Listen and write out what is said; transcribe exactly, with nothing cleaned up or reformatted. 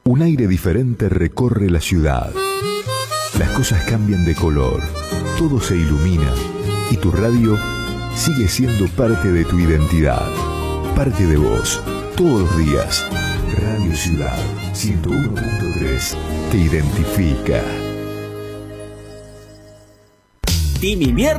Un aire diferente recorre la ciudad. Las cosas cambian de color, todo se ilumina y tu radio sigue siendo parte de tu identidad, parte de vos, todos los días. Radio Ciudad ciento uno punto tres te identifica. Team Invierno